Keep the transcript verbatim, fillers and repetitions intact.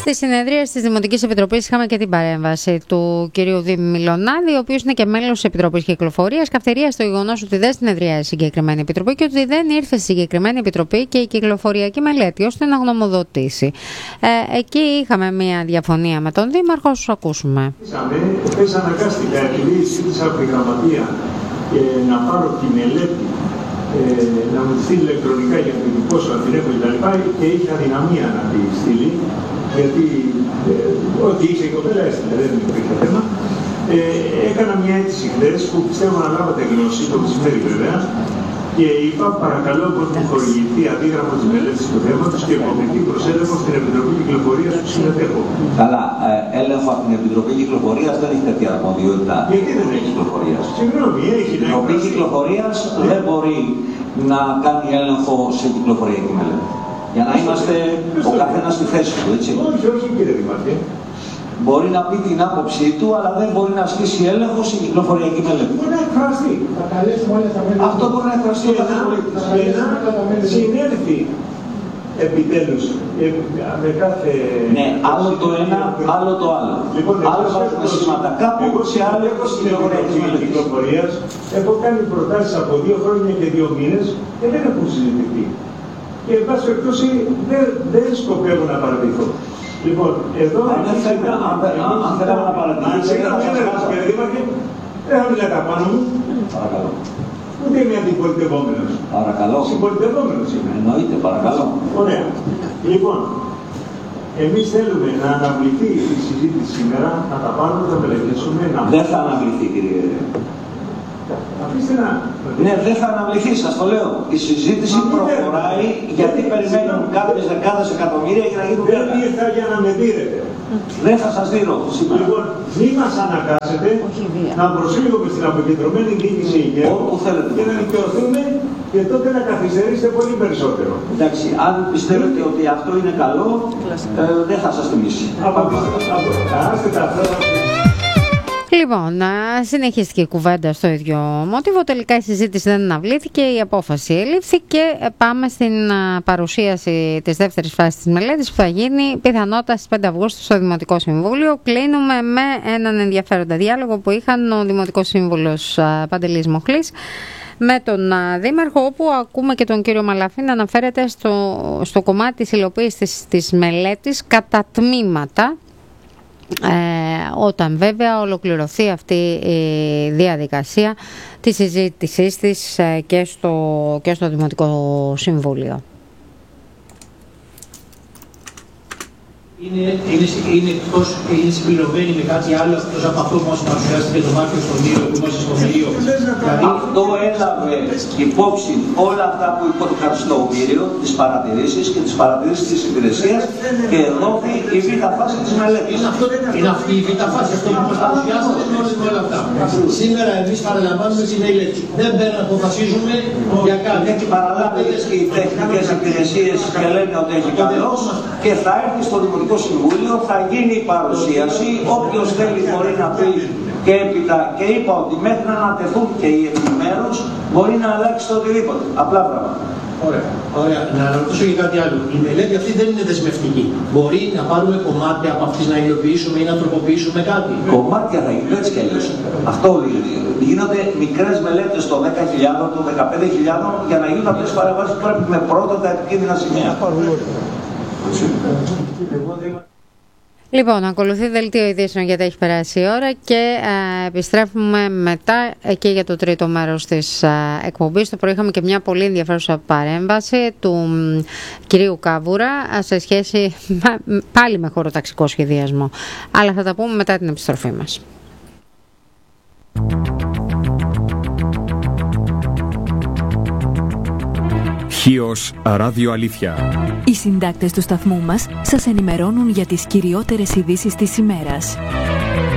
Στη συνεδρία της Δημοτικής Επιτροπής είχαμε και την παρέμβαση του κυρίου Δήμη Μιλονάδη, ο οποίος είναι και μέλος της Επιτροπής Κυκλοφορίας. Καυτερία στο γεγονός ότι δεν συνεδριάζει η συγκεκριμένη επιτροπή και ότι δεν ήρθε στη συγκεκριμένη επιτροπή και η κυκλοφοριακή μελέτη ώστε να γνωμοδοτήσει. Ε, εκεί είχαμε μια διαφωνία με τον Δήμαρχο, όσο ακούσουμε. Χθες αναγκάστηκα, επειδή ζήτησα από τη γραμματεία ε, να πάρω τη μελέτη, ε, να μου στείλει ηλεκτρονικά για το δικό σου, αν την έχω κτλ. Και είχε αδυναμία να τη στείλει. Γιατί ε, ό,τι είχε η κοπέλα έστειλε, δεν υπήρχε θέμα. Ε, έκανα μια αίτηση χθες που πιστεύω να λάβατε γνώση, το μεσημέρι βέβαια, και είπα παρακαλώ πως μου χορηγηθεί αντίγραφο της μελέτης του θέματος και υπομεινθεί προς έλεγχο στην Επιτροπή Κυκλοφορίας που συμμετέχω. Καλά, ε, έλεγχο από την Επιτροπή Κυκλοφορίας δεν έχει τέτοια αρμοδιότητα. Γιατί δεν έχει κυκλοφορίας. Συγγνώμη, έχει. Η Επιτροπή Κυκλοφορίας δεν μπορεί να κάνει έλεγχο σε κυκλοφοριακή μελέτη. Για να είμαστε ο καθένας στη θέση του, έτσι. Όχι, όχι κύριε Δημάρχε. Μπορεί να πει την άποψή του, αλλά δεν μπορεί να ασκήσει έλεγχο σε κυκλοφοριακή μελέτη. Μπορεί να εκφραστεί. Θα καλέσουμε όλα τα μέλη. Αυτό μπορεί να εκφραστεί ο κάθε πολίτης. Και να συνέλθει επιτέλους με κάθε... Ναι, άλλο το ένα, άλλο το άλλο. Λοιπόν, άλλο βάζουμε σήματα κάπου και άλλο έχω στην κυκλοφορία. Έχω κάνει προτάσεις από δύο χρόνια και δύο μήνες και δεν έχουν συζητηθεί. Και εν πάση περιπτώσει δεν, δεν σκοπεύω να παρατηθώ. Λοιπόν, εδώ... Αν θέλαμε να παρατηθείς, κύριε Δήμαρχε, δεν θα μιλάτε πάνω μου. Παρακαλώ. Ούτε είμαι αντιπολιτευόμενος. Παρακαλώ. Συμπολιτευόμενος είμαι. Εννοείται, παρακαλώ. Ωραία. Λοιπόν, εμείς θέλουμε να αναβληθεί η συζήτηση σήμερα, να τα πάρουμε, θα μελετήσουμε. Να... Δεν θα αναβληθεί, κύριε. Αφήστε να... Ναι, δεν θα αναβληθεί, σας το λέω. Η συζήτηση Μα, προχωράει δεν, γιατί δεν, περιμένουν κάποιες δεκάδες εκατομμύρια για να γίνουν δεν Δεν ήρθα για να με δίνετε. Δεν θα σας δίνω σήμερα. Λοιπόν, μη μας αναγκάσετε να προσφύγουμε στην αποκεντρωμένη διοίκηση υγείας και να δικαιωθούμε και τότε να καθυστερήσετε πολύ περισσότερο. Εντάξει, αν πιστεύετε ότι αυτό είναι καλό, ε, δεν θα σας θυμίσει. Άστε τα αυτά. Λοιπόν, συνεχίστηκε η κουβέντα στο ίδιο μότιβο. Τελικά η συζήτηση δεν αναβλήθηκε, η απόφαση ελήφθη και πάμε στην παρουσίαση της δεύτερης φάσης της μελέτης που θα γίνει πιθανότατα στις πέντε Αυγούστου στο Δημοτικό Συμβούλιο. Κλείνουμε με έναν ενδιαφέροντα διάλογο που είχαν ο Δημοτικός Σύμβουλος Παντελής Μοχλής με τον Δήμαρχο, όπου ακούμε και τον κύριο Μαλαφή να αναφέρεται στο, στο κομμάτι της υλοποίησης της, της μελέτης κατά τμήματα. Ε, όταν βέβαια ολοκληρωθεί αυτή η διαδικασία της συζήτησής της ε, και, στο, και στο Δημοτικό Συμβούλιο. Είναι, είναι, είναι, εκτός, είναι συμπληρωμένη με κάτι άλλο εκτός από αυτό που μας παρουσιάστηκε το Μάρτιο στον Ήλιο, που είμαστε στον Ήλιο. Δηλαδή, αυτό έλαβε υπόψη όλα αυτά που υπόθηκαν στο Ήλιο, τις παρατηρήσεις και τις παρατηρήσεις της υπηρεσίας και εδώ η β' φάση της μελέτης. Είναι, αυτό, είναι αυτή η β' φάση, αυτό που μας παρουσιάσατε με όλα αυτά. Σήμερα εμείς παραλαμβάνουμε τη μελέτη. Δεν πρέπει να αποφασίζουμε για κάτι. Έχει παραλάβει και οι τεχνικές υπηρεσίες και λένε ότι έχει καλώς και θα έρθει στο Δημοτικό Συμβούλιο, θα γίνει η παρουσίαση, όποιος θέλει μπορεί να πει και έπειτα, και είπα ότι μέχρι να ανατεθούν και οι επιμέρους μπορεί να αλλάξει το οτιδήποτε. Απλά πράγματα. Ωραία. Ωραία. Να ρωτήσω και κάτι άλλο. Η μελέτη αυτή δεν είναι δεσμευτική. Μπορεί να πάρουμε κομμάτια από αυτή να υλοποιήσουμε ή να τροποποιήσουμε κάτι. Κομμάτια θα γίνουν έτσι κι αλλιώς. Αυτό γίνονται μικρές μελέτες των δέκα χιλιάδων, των δεκαπέντε χιλιάδων για να γίνουν αυτές τις παρεμβάσεις που πρέπει με πρώτα τα επικίνδυνα σημεία. Λοιπόν, ακολουθεί δελτίο ειδήσεων γιατί έχει περάσει η ώρα και ε, επιστρέφουμε μετά και για το τρίτο μέρος της ε, εκπομπής. Το πρωί είχαμε και μια πολύ ενδιαφέρουσα παρέμβαση του μ, κυρίου Κάβουρα σε σχέση με, πάλι με χωροταξικό σχεδιασμό. Αλλά θα τα πούμε μετά την επιστροφή μας. Χίος Ράδιο Αλήθεια. Οι συντάκτες του σταθμού μας σας ενημερώνουν για τις κυριότερες ειδήσεις της ημέρας.